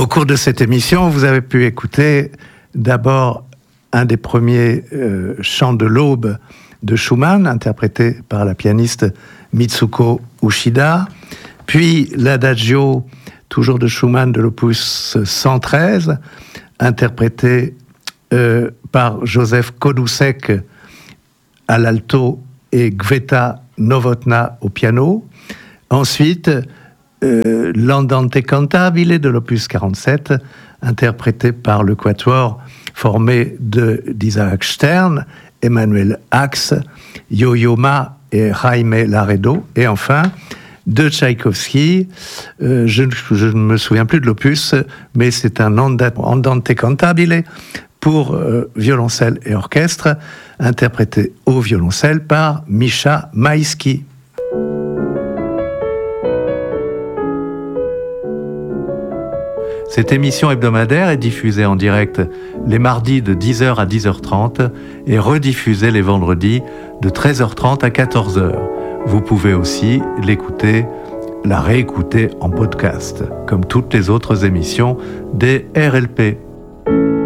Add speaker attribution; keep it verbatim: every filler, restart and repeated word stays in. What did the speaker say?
Speaker 1: Au cours de cette émission, vous avez pu écouter d'abord un des premiers euh, chants de l'aube de Schumann, interprété par la pianiste Mitsuko Uchida, puis l'adagio, toujours de Schumann, de l'opus cent treize, interprété euh, par Joseph Kodusek à l'alto et Gveta Novotná au piano. Ensuite, euh, l'Andante cantabile de l'opus quarante-sept, interprété par le quatuor formé de, d'Isaac Stern, Emmanuel Ax, Yo-Yo Ma et Jaime Laredo. Et enfin, de Tchaïkovski, euh, je, je ne me souviens plus de l'opus, mais c'est un Andante cantabile pour euh, violoncelle et orchestre, interprété au violoncelle par Misha Maïski. Cette émission hebdomadaire est diffusée en direct les mardis de dix heures à dix heures trente et rediffusée les vendredis de treize heures trente à quatorze heures. Vous pouvez aussi l'écouter, la réécouter en podcast, comme toutes les autres émissions des R L P.